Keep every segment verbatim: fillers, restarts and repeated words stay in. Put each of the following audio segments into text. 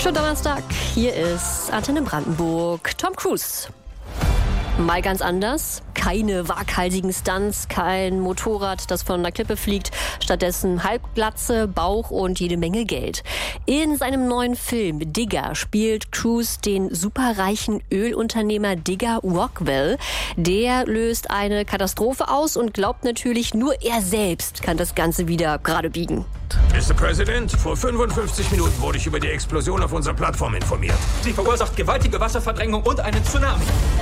Schönen Donnerstag, hier ist Antenne Brandenburg. Tom Cruise. Mal ganz anders. Keine waghalsigen Stunts, kein Motorrad, das von der Klippe fliegt. Stattdessen Halbglatze, Bauch und jede Menge Geld. In seinem neuen Film Digger spielt Cruise den superreichen Ölunternehmer Digger Rockwell. Der löst eine Katastrophe aus und glaubt natürlich, nur er selbst kann das Ganze wieder gerade biegen. Mister President, vor fünfundfünfzig Minuten wurde ich über die Explosion auf unserer Plattform informiert. Sie verursacht gewaltige Wasserverdrängung und einen Tsunami.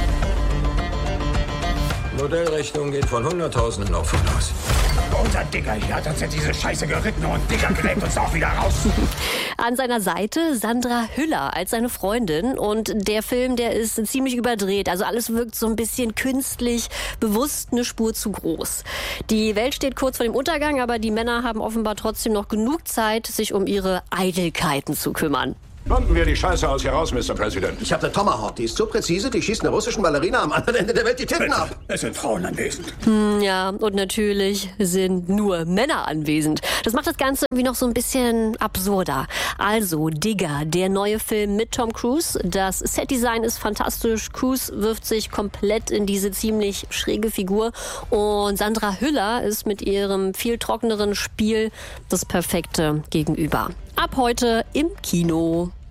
Modellrechnung geht von Hunderttausenden Opfern aus. Unser Digger hier hat uns in diese Scheiße geritten und Digger gräbt uns auch wieder raus. An seiner Seite Sandra Hüller als seine Freundin. Und der Film, der ist ziemlich überdreht. Also alles wirkt so ein bisschen künstlich, bewusst eine Spur zu groß. Die Welt steht kurz vor dem Untergang, aber die Männer haben offenbar trotzdem noch genug Zeit, sich um ihre Eitelkeiten zu kümmern. Bomben wir die Scheiße aus hier raus, Mister President. Ich habe eine Tomahawk, die ist so präzise, die schießt einer russischen Ballerina am anderen Ende der Welt die Titten ab. Es sind Frauen anwesend. Hm, ja, und natürlich sind nur Männer anwesend. Das macht das Ganze irgendwie noch so ein bisschen absurder. Also Digger, der neue Film mit Tom Cruise. Das Setdesign ist fantastisch. Cruise wirft sich komplett in diese ziemlich schräge Figur. Und Sandra Hüller ist mit ihrem viel trockeneren Spiel das perfekte Gegenüber. Ab heute im Kino.